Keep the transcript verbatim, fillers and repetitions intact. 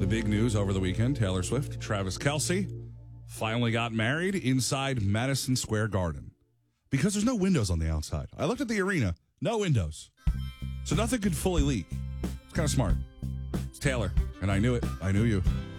The big news over the weekend, Taylor Swift, Travis Kelce finally got married inside Madison Square Garden. Because there's no windows on the outside. I looked at the arena, no windows. So nothing could fully leak. It's kind of smart. It's Taylor, and I knew it. I knew you.